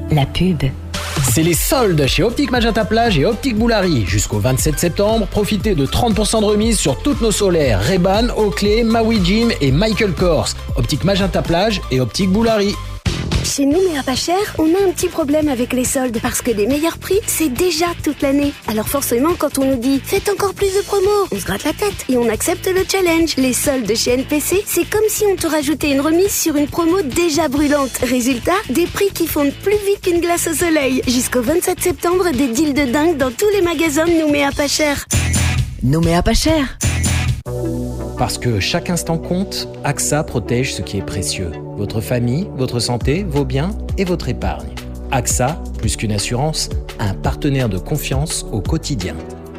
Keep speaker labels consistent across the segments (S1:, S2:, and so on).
S1: La pub.
S2: C'est les soldes chez Optique Magenta Plage et Optique Boulari. Jusqu'au 27 septembre, profitez de 30% de remise sur toutes nos solaires. Ray-Ban, Oakley, Maui Jim et Michael Kors. Optique Magenta Plage et Optique Boulari.
S3: Chez nous, mais à pas cher, on a un petit problème avec les soldes parce que les meilleurs prix, c'est déjà toute l'année. Alors forcément, quand on nous dit « Faites encore plus de promos », on se gratte la tête et on accepte le challenge. Les soldes chez NPC, c'est comme si on te rajoutait une remise sur une promo déjà brûlante. Résultat, des prix qui fondent plus vite qu'une glace au soleil. Jusqu'au 27 septembre, des deals de dingue dans tous les magasins de nous, mais à pas cher.
S1: Nous met à pas cher.
S2: Parce que chaque instant compte, AXA protège ce qui est précieux. Votre famille, votre santé, vos biens et votre épargne. AXA, plus qu'une assurance, un partenaire de confiance au quotidien.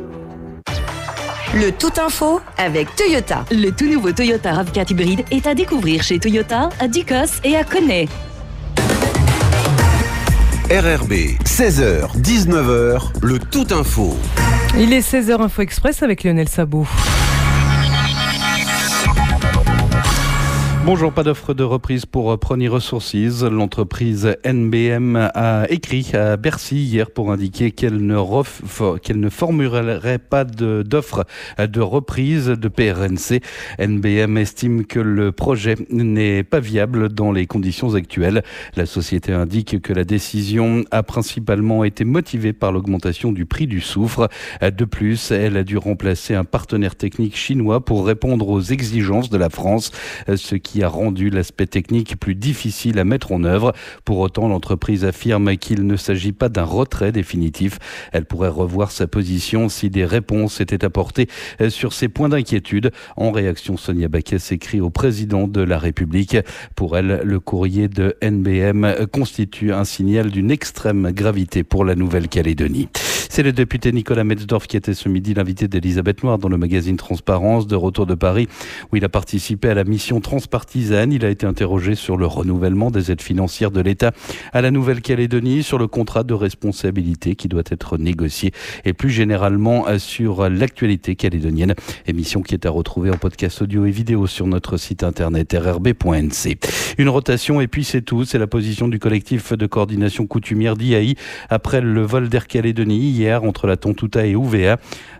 S1: Le Tout Info avec Toyota. Le tout nouveau Toyota RAV4 hybride est à découvrir chez Toyota, à Ducos et à Connay.
S4: RRB, 16h, 19h, le Tout Info.
S5: Il est 16h Info Express avec Lionel Sabot.
S6: Bonjour, pas d'offre de reprise pour Prony Resources. L'entreprise NBM a écrit à Bercy hier pour indiquer qu'elle ne formulerait pas d'offre de reprise de PRNC. NBM estime que le projet n'est pas viable dans les conditions actuelles. La société indique que la décision a principalement été motivée par l'augmentation du prix du soufre. De plus, elle a dû remplacer un partenaire technique chinois pour répondre aux exigences de la France, ce qui a rendu l'aspect technique plus difficile à mettre en œuvre. Pour autant, l'entreprise affirme qu'il ne s'agit pas d'un retrait définitif. Elle pourrait revoir sa position si des réponses étaient apportées sur ces points d'inquiétude. En réaction, Sonia Backès écrit au président de la République. Pour elle, le courrier de NBM constitue un signal d'une extrême gravité pour la Nouvelle-Calédonie. C'est le député Nicolas Metzdorf qui était ce midi l'invité d'Elisabeth Noir dans le magazine Transparence, de retour de Paris, où il a participé à la mission transpartisane. Il a été interrogé sur le renouvellement des aides financières de l'État à la Nouvelle-Calédonie, sur le contrat de responsabilité qui doit être négocié et plus généralement sur l'actualité calédonienne. Émission qui est à retrouver en podcast audio et vidéo sur notre site internet rrb.nc. Une rotation et puis c'est tout. C'est la position du collectif de coordination coutumière d'IAI après le vol d'Air Calédonie hier entre la Tontouta et Ouvéa.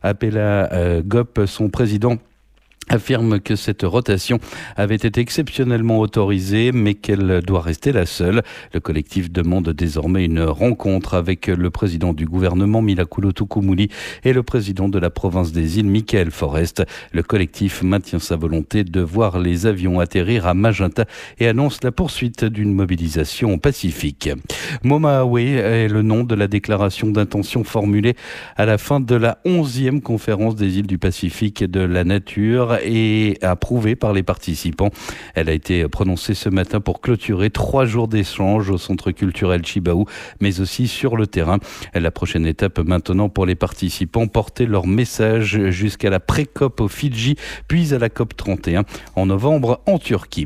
S6: Appela Gop, son président, affirme que cette rotation avait été exceptionnellement autorisée, mais qu'elle doit rester la seule. Le collectif demande désormais une rencontre avec le président du gouvernement, Milakoulo Tukumuli, et le président de la province des îles, Michael Forest. Le collectif maintient sa volonté de voir les avions atterrir à Magenta et annonce la poursuite d'une mobilisation pacifique. Momawe est le nom de la déclaration d'intention formulée à la fin de la 11e conférence des îles du Pacifique et de la nature et approuvée par les participants. Elle a été prononcée ce matin pour clôturer 3 jours d'échanges au centre culturel Chibaou, mais aussi sur le terrain. La prochaine étape maintenant pour les participants, porter leur message jusqu'à la pré-COP au Fidji, puis à la COP 31 en novembre en Turquie.